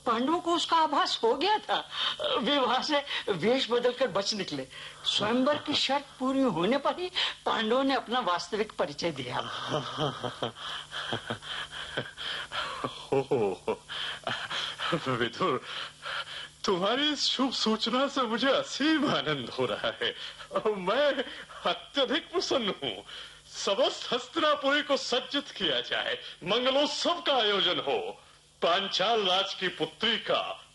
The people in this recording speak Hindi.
पांडवों को उसका आभास हो गया था। वे वहां से वेश बदलकर बच निकले। स्वयंवर की शर्त पूरी होने पर ही पांडवों ने अपना वास्तविक परिचय दिया। विदुर, तुम्हारी इस शुभ सूचना से मुझे असीम आनंद हो रहा है। मैं अत्यधिक प्रसन्न हूँ। समस्त हस्तिनापुरी को सज्जित किया जाए, मंगलोत्सव का आयोजन हो। पांचाल राज की पुत्री का